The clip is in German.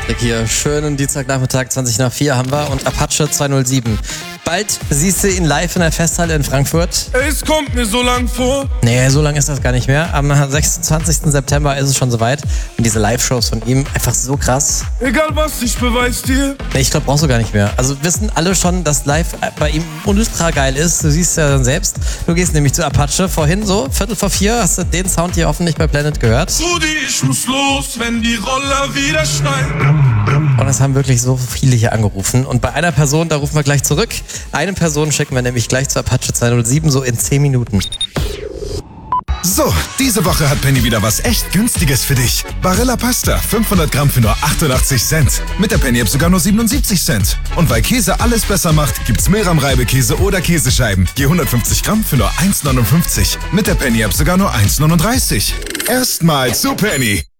Patrick hier. Schönen Dienstagnachmittag, 20 nach 4 haben wir und Apache 207. Bald siehst du ihn live in der Festhalle in Frankfurt. Es kommt mir so lang vor. Nee, so lang ist das gar nicht mehr. Am 26. September ist es schon soweit. Und diese Live-Shows von ihm, einfach so krass. Egal was, ich beweis dir. Nee, ich glaube, brauchst du gar nicht mehr. Also wissen alle schon, dass live bei ihm ultra geil ist. Du siehst ja dann selbst. Du gehst nämlich zu Apache. Vorhin so, 3:45, hast du den Sound hier hoffentlich bei Planet gehört. Rudi, ich muss los, wenn die Roller wieder schneiden. Und es haben wirklich so viele hier angerufen. Und bei einer Person, da rufen wir gleich zurück. Eine Person schicken wir nämlich gleich zu Apache 207, so in 10 Minuten. So, diese Woche hat Penny wieder was echt Günstiges für dich. Barilla Pasta, 500 Gramm für nur 88 Cent. Mit der Penny-App sogar nur 77 Cent. Und weil Käse alles besser macht, gibt's Milram-Reibekäse oder Käsescheiben. Je 150 Gramm für nur 1,59. Mit der Penny-App sogar nur 1,39. Erstmal zu Penny.